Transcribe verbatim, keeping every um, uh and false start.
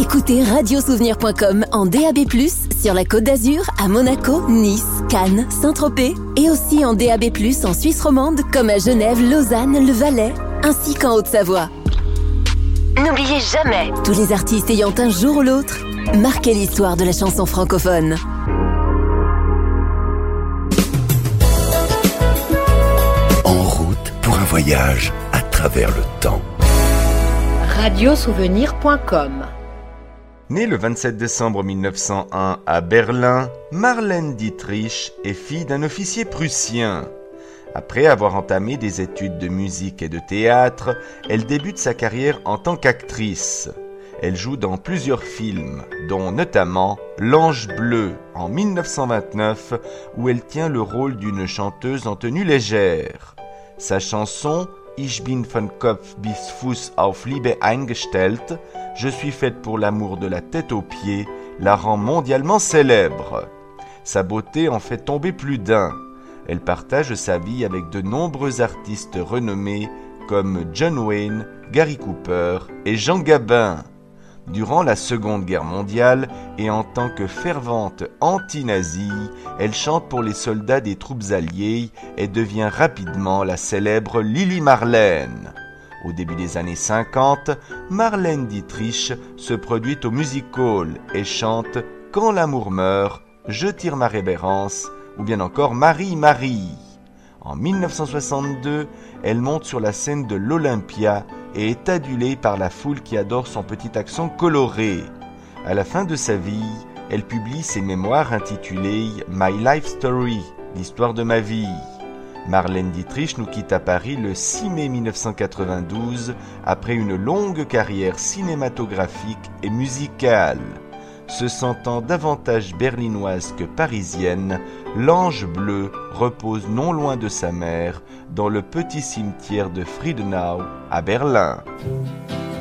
Écoutez radiosouvenir point com en D A B plus, sur la Côte d'Azur, à Monaco, Nice, Cannes, Saint-Tropez, et aussi en D A B plus en Suisse romande, comme à Genève, Lausanne, le Valais, ainsi qu'en Haute-Savoie. N'oubliez jamais, tous les artistes ayant un jour ou l'autre marqué l'histoire de la chanson francophone. En route pour un voyage à travers le temps. radiosouvenir point com. Née le vingt-sept décembre mille neuf cent un à Berlin, Marlène Dietrich est fille d'un officier prussien. Après avoir entamé des études de musique et de théâtre, elle débute sa carrière en tant qu'actrice. Elle joue dans plusieurs films, dont notamment L'Ange bleu en mille neuf cent vingt-neuf, où elle tient le rôle d'une chanteuse en tenue légère. Sa chanson Ich bin von Kopf bis Fuß auf Liebe eingestellt, je suis faite pour l'amour de la tête aux pieds, la rend mondialement célèbre. Sa beauté en fait tomber plus d'un. Elle partage sa vie avec de nombreux artistes renommés comme John Wayne, Gary Cooper et Jean Gabin. Durant la Seconde Guerre mondiale et en tant que fervente anti-nazie, elle chante pour les soldats des troupes alliées et devient rapidement la célèbre Lili Marlène. Au début des années cinquante, Marlène Dietrich se produit au Music Hall et chante « Quand l'amour meurt, je tire ma révérence » ou bien encore « Marie, Marie ». En mille neuf cent soixante-deux, elle monte sur la scène de l'Olympia et est adulée par la foule qui adore son petit accent coloré. À la fin de sa vie, elle publie ses mémoires intitulées « My Life Story », l'histoire de ma vie. Marlène Dietrich nous quitte à Paris le six mai mille neuf cent quatre-vingt-douze après une longue carrière cinématographique et musicale. Se sentant davantage berlinoise que parisienne, l'Ange bleu repose non loin de sa mère, dans le petit cimetière de Friedenau à Berlin.